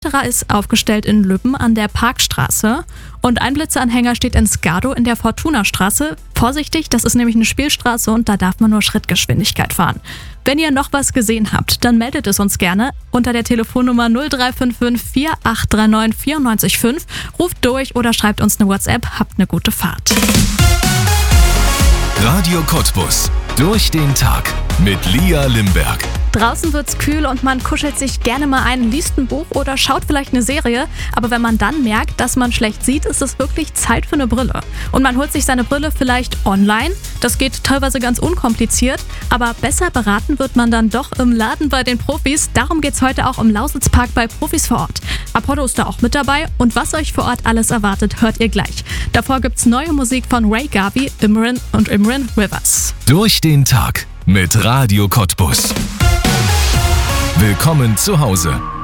Weiterer ist aufgestellt in Lübben an der Parkstraße und ein Blitzanhänger steht in Skardow in der Fortunastraße. Vorsichtig, das ist nämlich eine Spielstraße und da darf man nur Schrittgeschwindigkeit fahren. Wenn ihr noch was gesehen habt, dann meldet es uns gerne unter der Telefonnummer 0355 4839 94 Ruft durch oder schreibt uns eine WhatsApp. Habt eine gute Fahrt. Radio Cottbus. Durch den Tag mit Lia Limberg. Draußen wird's kühl und man kuschelt sich gerne mal ein, liest ein Buch oder schaut vielleicht eine Serie. Aber wenn man dann merkt, dass man schlecht sieht, ist es wirklich Zeit für eine Brille. Und man holt sich seine Brille vielleicht online. Das geht teilweise ganz unkompliziert. Aber besser beraten wird man dann doch im Laden bei den Profis. Darum geht's heute auch im Lausitzpark bei Profis vor Ort. Apollo ist da auch mit dabei und was euch vor Ort alles erwartet, hört ihr gleich. Davor gibt's neue Musik von Ray Garvey, Imran und Imran Rivers. Durch den Tag mit Radio Cottbus. Willkommen zu Hause.